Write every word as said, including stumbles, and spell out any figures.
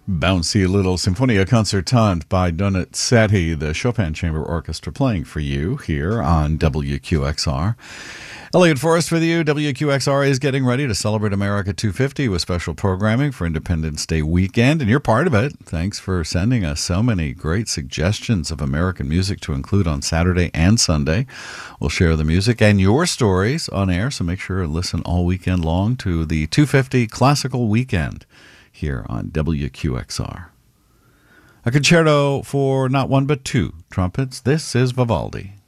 Bouncy Little Sinfonia Concertante by Donizetti, the Chopin Chamber Orchestra, playing for you here on W Q X R. Elliot Forrest with you. W Q X R is getting ready to celebrate America two fifty with special programming for Independence Day weekend, and you're part of it. Thanks for sending us so many great suggestions of American music to include on Saturday and Sunday. We'll share the music and your stories on air, so make sure to listen all weekend long to the two fifty Classical Weekend here on W Q X R. A concerto for not one but two trumpets. This is Vivaldi.